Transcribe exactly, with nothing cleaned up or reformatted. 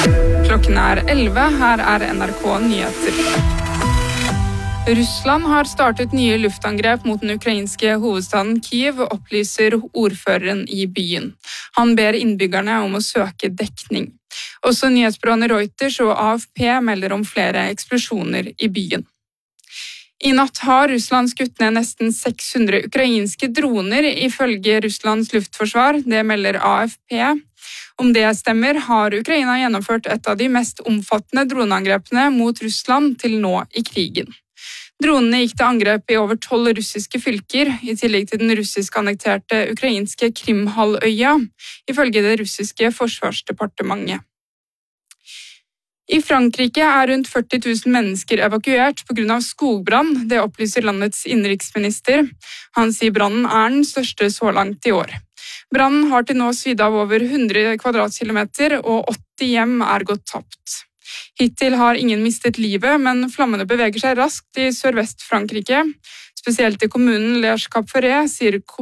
Klokken er elleve, her er N R K Nyheter. Russland har startet nye luftangrep mot den ukrainske hovedstaden Kyiv, opplyser ordføreren i byen. Han ber innbyggerne om å søke dekning. Også nyhetsbyråene Reuters og A F P melder om flere eksplosjoner i byen. I natt har Russland skutt ned nesten seks hundre ukrainske droner ifølge Russlands luftforsvar, det melder A F P. Om det stemmer, har Ukraina gjennomført et av de mest omfattende droneangrepene mot Russland til nå i krigen. Dronene gikk til angrep i over tolv russiske fylker, i tillegg til den russisk annekterte ukrainske Krimhalvøya, ifølge det russiske forsvarsdepartementet. I Frankrike er rundt førti tusen mennesker evakuert på grunn av skogbrann, det opplyser landets innenriksminister. Han sier brannen er den største så langt i år. Brannen har til nå svidd av over hundre kvadratkilometer, og åtti hjem er gått tapt. Hittil har ingen mistet livet, men flammene beveger seg raskt i sørvest Frankrike. Spesielt i kommunen Les Cap-Ferret, sier